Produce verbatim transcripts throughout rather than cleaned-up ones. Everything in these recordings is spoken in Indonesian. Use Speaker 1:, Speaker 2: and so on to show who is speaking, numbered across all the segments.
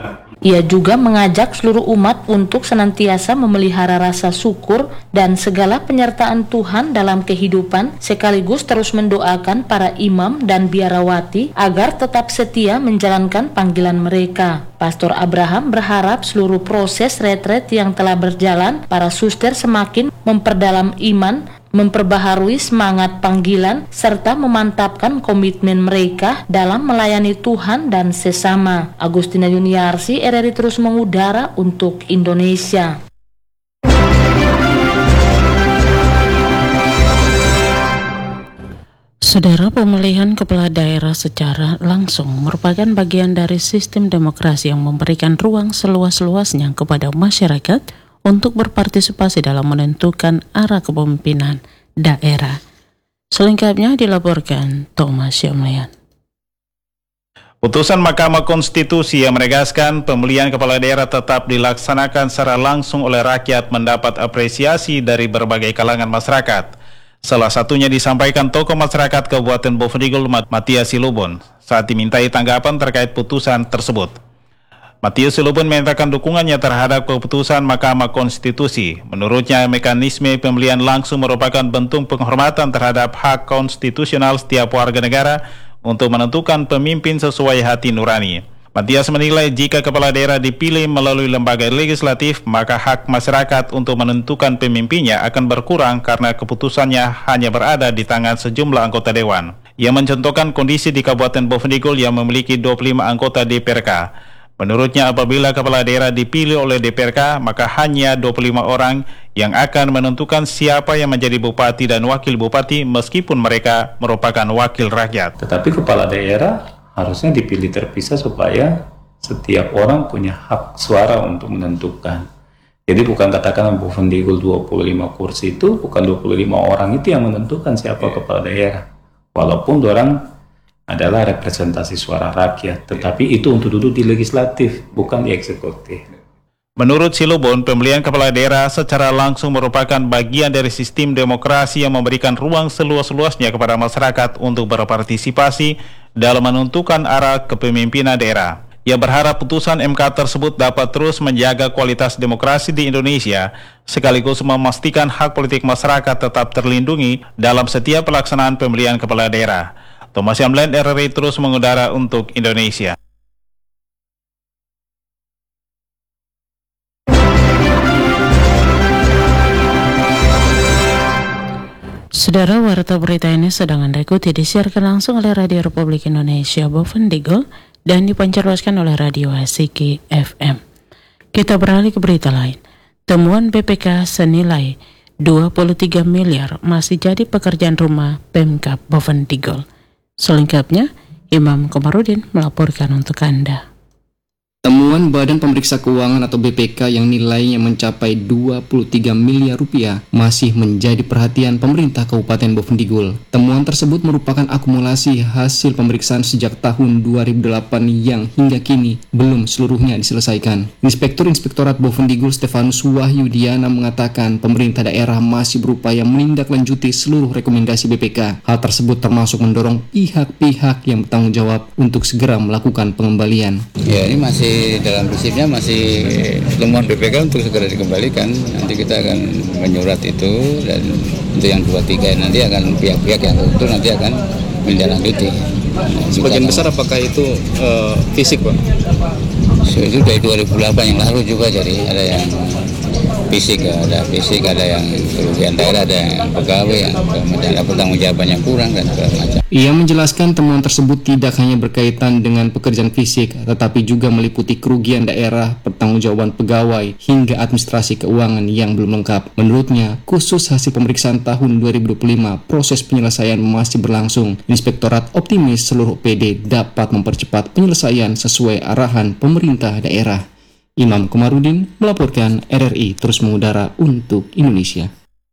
Speaker 1: Ia juga mengajak seluruh umat untuk senantiasa memelihara rasa syukur dan segala penyertaan Tuhan dalam kehidupan, sekaligus terus mendoakan para imam dan biarawati agar tetap setia menjalankan panggilan mereka. Pastor Abraham berharap seluruh proses retret yang telah berjalan, para suster semakin memperdalam iman, memperbaharui semangat panggilan, serta memantapkan komitmen mereka dalam melayani Tuhan dan sesama. Agustina Yuniarsi, R R I terus mengudara untuk Indonesia.
Speaker 2: Saudara, pemilihan kepala daerah secara langsung merupakan bagian dari sistem demokrasi yang memberikan ruang seluas-luasnya kepada masyarakat untuk berpartisipasi dalam menentukan arah kepemimpinan daerah. Selengkapnya dilaporkan Thomas Syamlian.
Speaker 3: Putusan Mahkamah Konstitusi yang menegaskan pemilihan kepala daerah tetap dilaksanakan secara langsung oleh rakyat mendapat apresiasi dari berbagai kalangan masyarakat. Salah satunya disampaikan tokoh masyarakat Kabupaten Bovendigul, Matias Silubon, saat dimintai tanggapan terkait putusan tersebut. Matias Silubon menyatakan dukungannya terhadap keputusan Mahkamah Konstitusi. Menurutnya, mekanisme pemilihan langsung merupakan bentuk penghormatan terhadap hak konstitusional setiap warga negara untuk menentukan pemimpin sesuai hati nurani. Matias menilai jika kepala daerah dipilih melalui lembaga legislatif, maka hak masyarakat untuk menentukan pemimpinnya akan berkurang karena keputusannya hanya berada di tangan sejumlah anggota dewan. Ia mencontohkan kondisi di Kabupaten Bovendigul yang memiliki dua puluh lima anggota D P R K. Menurutnya, apabila kepala daerah dipilih oleh D P R K, maka hanya dua puluh lima orang yang akan menentukan siapa yang menjadi bupati dan wakil bupati meskipun mereka merupakan wakil rakyat.
Speaker 4: Tetapi kepala daerah harusnya dipilih terpisah supaya setiap orang punya hak suara untuk menentukan. Jadi bukan katakan Bovendigul dua puluh lima kursi itu, bukan dua puluh lima orang itu yang menentukan siapa kepala daerah. Walaupun orang adalah representasi suara rakyat, tetapi itu untuk duduk di legislatif, bukan di eksekutif.
Speaker 3: Menurut Silubon, pemilihan kepala daerah secara langsung merupakan bagian dari sistem demokrasi yang memberikan ruang seluas-luasnya kepada masyarakat untuk berpartisipasi dalam menentukan arah kepemimpinan daerah. Ia berharap putusan M K tersebut dapat terus menjaga kualitas demokrasi di Indonesia, sekaligus memastikan hak politik masyarakat tetap terlindungi dalam setiap pelaksanaan pemilihan kepala daerah. Thomas Syamlian, R R I terus mengudara untuk Indonesia.
Speaker 2: Saudara, warta berita ini sedang Anda ikuti disiarkan langsung oleh Radio Republik Indonesia Bovendigul dan dipancarluaskan oleh Radio Asiki F M. Kita beralih ke berita lain. Temuan B P K senilai dua puluh tiga miliar masih jadi pekerjaan rumah Pemkab Bovendigul. Selengkapnya, Imam Komarudin melaporkan untuk Anda.
Speaker 5: Temuan Badan Pemeriksa Keuangan atau B P K yang nilainya mencapai dua puluh tiga miliar rupiah masih menjadi perhatian pemerintah Kabupaten Bovendigul. Temuan tersebut merupakan akumulasi hasil pemeriksaan sejak tahun dua ribu delapan yang hingga kini belum seluruhnya diselesaikan. Inspektur Inspektorat Bovendigul Stefanus Wahyudiana mengatakan pemerintah daerah masih berupaya menindaklanjuti seluruh rekomendasi B P K. Hal tersebut termasuk mendorong pihak-pihak yang bertanggung jawab untuk segera melakukan pengembalian.
Speaker 6: Ya, ini masih dalam prinsipnya masih temuan B P K untuk segera dikembalikan. Nanti kita akan menyurat itu, dan untuk yang dua tiga nanti akan pihak-pihak yang itu nanti akan menindaklanjuti. Nah,
Speaker 7: sebagian besar apakah itu uh, fisik, Pak?
Speaker 6: So, itu dari dua ribu delapan yang lalu juga, jadi ada yang fisik, ada fisik, ada yang kerugian daerah, ada yang pegawai, yang ada pertanggungjawaban yang kurang dan segala macam.
Speaker 5: Ia menjelaskan temuan tersebut tidak hanya berkaitan dengan pekerjaan fisik, tetapi juga meliputi kerugian daerah, pertanggungjawaban pegawai, hingga administrasi keuangan yang belum lengkap. Menurutnya, khusus hasil pemeriksaan tahun dua ribu dua puluh lima, proses penyelesaian masih berlangsung. Inspektorat optimis seluruh P D dapat mempercepat penyelesaian sesuai arahan pemerintah daerah. Imam Komarudin melaporkan, R R I terus mengudara untuk Indonesia.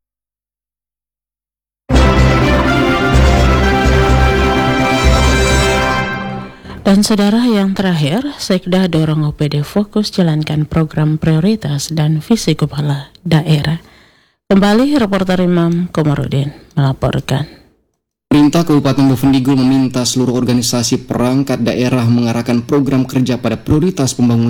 Speaker 2: Dan saudara, yang terakhir, Sekda dorong O P D fokus jalankan program prioritas dan visi kepala daerah. Kembali reporter Imam Komarudin melaporkan.
Speaker 5: Pemerintah Kabupaten Bovendigul meminta seluruh organisasi perangkat daerah mengarahkan program kerja pada prioritas pembangunan